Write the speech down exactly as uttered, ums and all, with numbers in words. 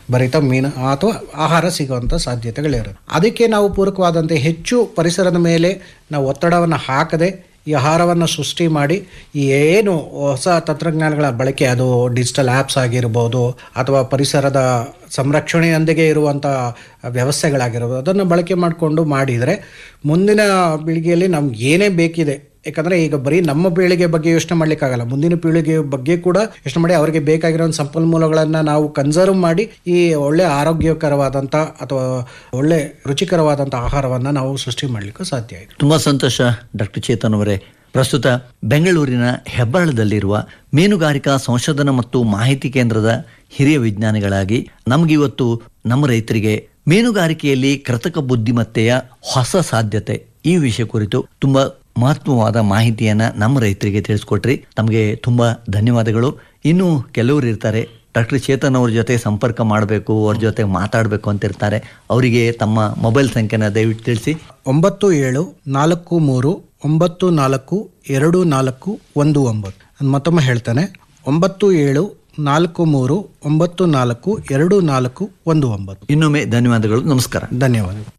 ಭರಿತ ಮೀನು ಅಥವಾ ಆಹಾರ ಸಿಗುವಂಥ ಸಾಧ್ಯತೆಗಳಿರುತ್ತೆ. ಅದಕ್ಕೆ ನಾವು ಪೂರಕವಾದಂತೆ ಹೆಚ್ಚು ಪರಿಸರದ ಮೇಲೆ ನಾವು ಒತ್ತಡವನ್ನು ಹಾಕದೆ ಈ ಆಹಾರವನ್ನು ಸೃಷ್ಟಿ ಮಾಡಿ ಈ ಏನು ಹೊಸ ತಂತ್ರಜ್ಞಾನಗಳ ಬಳಕೆ, ಅದು ಡಿಜಿಟಲ್ ಆ್ಯಪ್ಸ್ ಆಗಿರ್ಬೋದು ಅಥವಾ ಪರಿಸರದ ಸಂರಕ್ಷಣೆಯೊಂದಿಗೆ ಇರುವಂಥ ವ್ಯವಸ್ಥೆಗಳಾಗಿರ್ಬೋದು, ಅದನ್ನು ಬಳಕೆ ಮಾಡಿಕೊಂಡು ಮಾಡಿದರೆ ಮುಂದಿನ ಪೀಳಿಗೆಯಲ್ಲಿ ನಮ್ಗೆ ಏನೇ ಬೇಕಿದೆ, ಯಾಕಂದರೆ ಈಗ ಬರೀ ನಮ್ಮ ಪೀಳಿಗೆ ಬಗ್ಗೆ ಯೋಚನೆ ಮಾಡಲಿಕ್ಕಾಗಲ್ಲ, ಮುಂದಿನ ಪೀಳಿಗೆ ಬಗ್ಗೆ ಕೂಡ ಯೋಚನೆ ಮಾಡಿ ಅವರಿಗೆ ಬೇಕಾಗಿರೋ ಸಂಪನ್ಮೂಲಗಳನ್ನು ನಾವು ಕನ್ಸರ್ವ್ ಮಾಡಿ ಈ ಒಳ್ಳೆ ಆರೋಗ್ಯಕರವಾದಂಥ ಅಥವಾ ಒಳ್ಳೆ ರುಚಿಕರವಾದಂಥ ಆಹಾರವನ್ನು ನಾವು ಸೃಷ್ಟಿ ಮಾಡಲಿಕ್ಕೂ ಸಾಧ್ಯ ಇದೆ. ತುಂಬ ಸಂತೋಷ ಡಾಕ್ಟರ್ ಚೇತನ್ ಅವರೇ. ಪ್ರಸ್ತುತ ಬೆಂಗಳೂರಿನ ಹೆಬ್ಬಾಳದಲ್ಲಿರುವ ಮೀನುಗಾರಿಕಾ ಸಂಶೋಧನಾ ಮತ್ತು ಮಾಹಿತಿ ಕೇಂದ್ರದ ಹಿರಿಯ ವಿಜ್ಞಾನಿಗಳಾಗಿ ನಮಗಿವತ್ತು ನಮ್ಮ ರೈತರಿಗೆ ಮೀನುಗಾರಿಕೆಯಲ್ಲಿ ಕೃತಕ ಬುದ್ಧಿಮತ್ತೆಯ ಹೊಸ ಸಾಧ್ಯತೆ ಈ ವಿಷಯ ಕುರಿತು ತುಂಬ ಮಹತ್ವವಾದ ಮಾಹಿತಿಯನ್ನು ನಮ್ಮ ರೈತರಿಗೆ ತಿಳಿಸ್ಕೊಟ್ರಿ. ತಮಗೆ ತುಂಬ ಧನ್ಯವಾದಗಳು. ಇನ್ನು ಕೆಲವರು ಇರ್ತಾರೆ, ಡಾಕ್ಟರ್ ಚೇತನ್ ಅವ್ರ ಜೊತೆ ಸಂಪರ್ಕ ಮಾಡಬೇಕು, ಅವ್ರ ಜೊತೆ ಮಾತಾಡಬೇಕು ಅಂತಿರ್ತಾರೆ. ಅವರಿಗೆ ತಮ್ಮ ಮೊಬೈಲ್ ಸಂಖ್ಯೆನ ದಯವಿಟ್ಟು ತಿಳಿಸಿ. ಒಂಬತ್ತು ಏಳು ನಾಲ್ಕು ಮೂರು ಒಂಬತ್ತು ನಾಲ್ಕು ಎರಡು ನಾಲ್ಕು ಒಂದು ಒಂಬತ್ತು. ನಾನು ಮತ್ತೊಮ್ಮೆ ಹೇಳ್ತೇನೆ, ಒಂಬತ್ತು ಏಳು ನಾಲ್ಕು ಮೂರು ಒಂಬತ್ತು ನಾಲ್ಕು ಎರಡು ನಾಲ್ಕು ಒಂದು ಒಂಬತ್ತು. ಇನ್ನೊಮ್ಮೆ ಧನ್ಯವಾದಗಳು. ನಮಸ್ಕಾರ. ಧನ್ಯವಾದಗಳು.